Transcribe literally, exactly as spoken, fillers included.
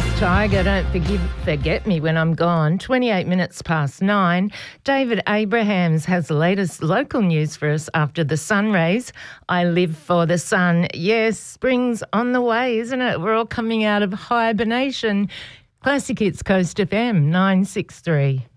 Tiger, don't forgive, forget me when I'm gone. twenty-eight minutes past nine. David Abrahams has the latest local news for us after the sun rays. I live for the sun. Yes, spring's on the way, isn't it? We're all coming out of hibernation. Classic Hits Coast F M, nine six three.